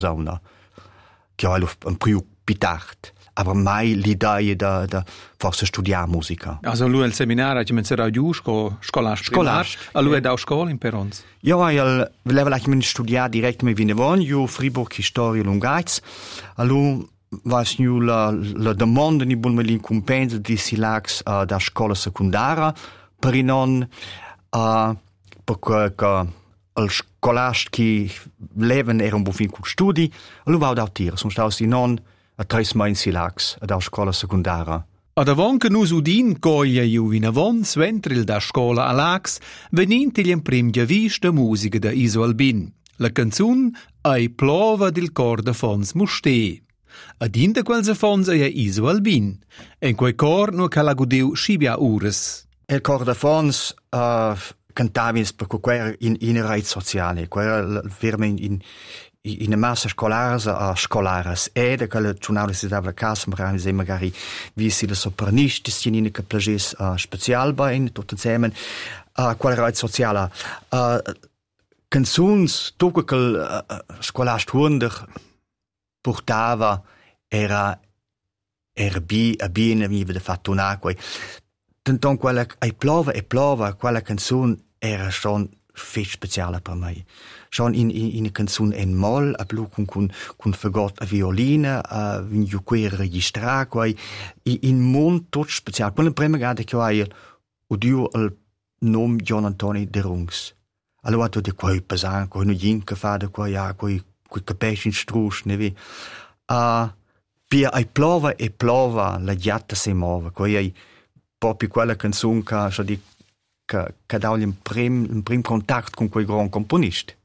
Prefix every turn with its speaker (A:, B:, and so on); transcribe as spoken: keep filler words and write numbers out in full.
A: zona che ho un più pitart. Aber mai l'idea da, da forse studiare musica.
B: Also lui il seminario ci mencerà giù sco scolastica.
A: Scolastica.
B: A lui è da scuola in Perons.
A: Io al voleva che studiare direct me vinevon, io Fribourg Historia Lungaiz. A lui was nu la la domanda ni bun melin compensa di silax uh, da scuola secondaria per i non uh, perché che al scolaschi leven era un buon con studi, a lui va da tira, sono stati non a tre mesi silax da scuola secondaria.
B: Ad avon che nus udin coglia iu vinavon sventril da scola a Lax, venint il prim giavis da musica da Iso Albin. La canzun Ai plova del cor de fons Musté. Ad in de quels fons è Iso Albin. En quei cor no ca la gudiu scibia ures.
A: El cor de fons uh, cantavis per quella in in rete sociale, quella firma in in in massa scolares a scolares e da quella giornale si dava casa magari se magari visi le sopranisti in che plages uh, special bei in tutto insieme a uh, quella rete sociale uh, canzuns tutto quel uh, scolast wunder portava era era bi a bene mi vede fatto un'acqua tanto quella ai plova e plova quella canzone era schon viel speciale per me. Schon in in in canzone en moll, a blu con con con fagot a violina, a vin ju quei registra quei in mon tot special. Quella prima gada che hai udio al nom John Antoni de Rungs. Allora tu de quei pesan, quei no yin che fa de quei ja quei quei capesh in strusch, ne vi. A pia ai plova e plova la giatta se mova, quei ai proprio quella canzone che so di che che dà un prim un prim contatto con quei gran componist.